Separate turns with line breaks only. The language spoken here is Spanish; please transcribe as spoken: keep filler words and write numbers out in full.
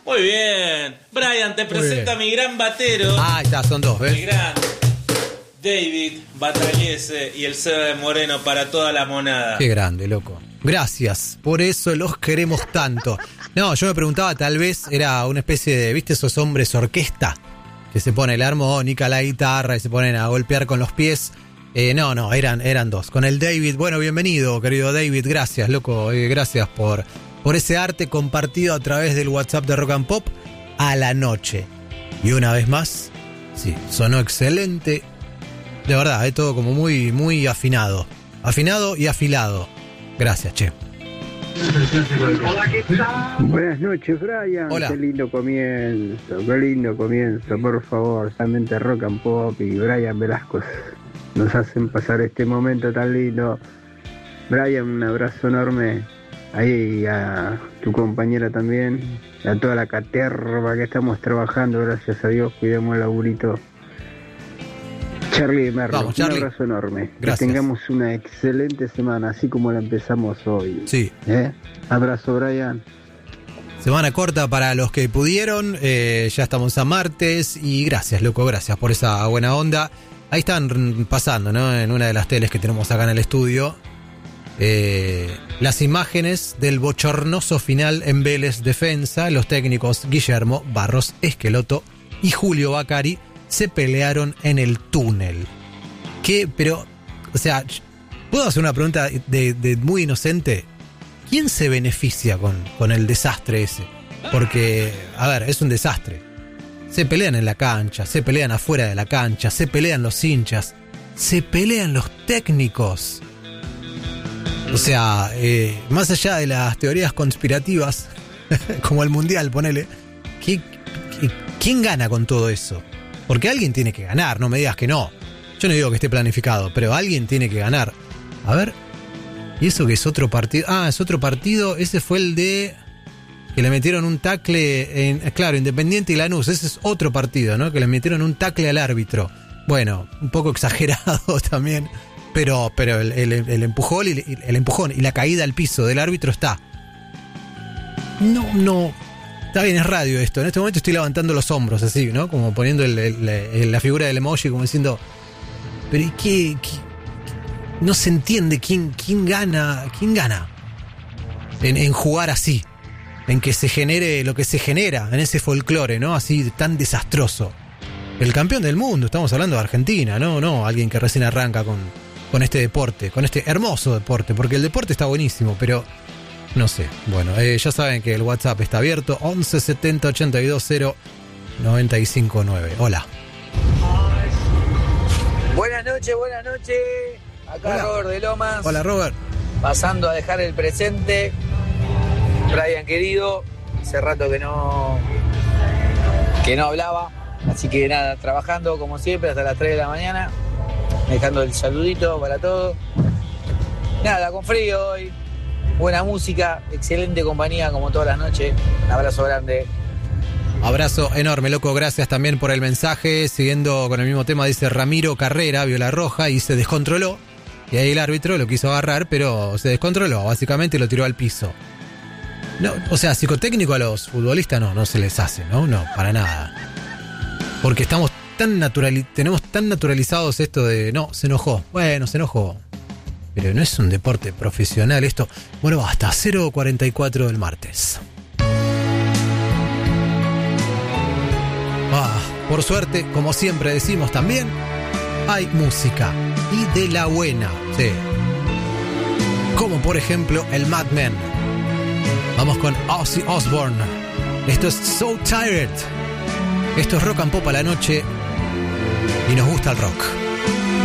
Muy bien. Brian, te presento a mi gran batero.
Ah, ahí está, son dos, ¿ves?
Mi gran David Batragliese y el Seba de Moreno para toda la monada.
Qué grande, loco. Gracias, por eso los queremos tanto. No, yo me preguntaba, tal vez era una especie de, ¿viste esos hombres orquesta? Que se pone la armónica, la guitarra y se ponen a golpear con los pies. Eh, no, no, eran, eran dos. Con el David, bueno, bienvenido, querido David, gracias, loco, eh, gracias por, por ese arte compartido a través del WhatsApp de Rock and Pop a la noche. Y una vez más, sí, sonó excelente. De verdad, es todo como muy, muy afinado. Afinado y afilado. Gracias, che.
Buenas noches, Brian.
Hola.
Qué lindo comienzo, qué lindo comienzo, por favor. Solamente Rock and Pop y Brian Velasco nos hacen pasar este momento tan lindo. Brian, un abrazo enorme. Ahí a tu compañera también, a toda la caterva que estamos trabajando, gracias a Dios, cuidemos el laburito. Charlie de Merlo,
Vamos, Charlie.
Un abrazo enorme.
Gracias.
Que tengamos una excelente semana, así como la empezamos hoy.
Sí.
¿Eh? Abrazo, Brian.
Semana corta para los que pudieron, eh, ya estamos a martes y gracias, loco, gracias por esa buena onda. Ahí están pasando, ¿no? En una de las teles que tenemos acá en el estudio, eh, las imágenes del bochornoso final en Vélez Defensa. Los técnicos Guillermo Barros Esqueloto y Julio Bacari se pelearon en el túnel. ¿Qué? Pero, o sea, ¿puedo hacer una pregunta de, de muy inocente? ¿Quién se beneficia con, con el desastre ese? Porque, a ver, es un desastre. Se pelean en la cancha, se pelean afuera de la cancha, se pelean los hinchas, se pelean los técnicos. O sea, eh, más allá de las teorías conspirativas, como el Mundial, ponele, ¿qué, qué, ¿quién gana con todo eso? Porque alguien tiene que ganar, no me digas que no. Yo no digo que esté planificado, pero alguien tiene que ganar. A ver, ¿y eso que es otro partido? Ah, es otro partido, ese fue el de... que le metieron un tackle, en, claro, Independiente y Lanús, ese es otro partido, ¿no? Que le metieron un tackle al árbitro. Bueno, un poco exagerado también, pero, pero el, el, el, empujón y, el empujón y la caída al piso del árbitro está. No, no... Está bien, es radio esto. En este momento estoy levantando los hombros así, ¿no? Como poniendo el, el, el, la figura del emoji, como diciendo... Pero ¿y qué, qué? No se entiende quién, quién gana, quién gana en, en jugar así. En que se genere lo que se genera en ese folclore, ¿no? Así tan desastroso. El campeón del mundo, estamos hablando de Argentina, ¿no? No, alguien que recién arranca con, con este deporte, con este hermoso deporte, porque el deporte está buenísimo, pero... No sé, bueno, eh, ya saben que el WhatsApp está abierto, once setenta ochenta y dos cero noventa y cinco nueve. Hola.
Buenas noches, buenas noches. Acá
Hola.
Robert de Lomas.
Hola, Robert.
Pasando a dejar el presente. Brian querido, hace rato que no que no hablaba, así que nada, trabajando como siempre hasta las tres de la mañana, dejando el saludito para todos. Nada, con frío hoy. Buena música, excelente compañía como todas las noches. Un abrazo grande.
Abrazo enorme, loco, gracias también por el mensaje. Siguiendo con el mismo tema, dice Ramiro Carrera, vio la roja y se descontroló. Y ahí el árbitro lo quiso agarrar, pero se descontroló, básicamente lo tiró al piso. No, o sea, psicotécnico a los futbolistas no, no se les hace, ¿no? No, para nada. Porque estamos tan natural, tenemos tan naturalizados esto de, no, se enojó. Bueno, se enojó. Pero no es un deporte profesional esto. Bueno, hasta cero cuarenta y cuatro del martes. Ah, por suerte, como siempre decimos también, hay música. Y de la buena, sí. Como por ejemplo el Mad Men. Vamos con Ozzy Osbourne. Esto es So Tired. Esto es Rock and Pop a la noche. Y nos gusta el rock.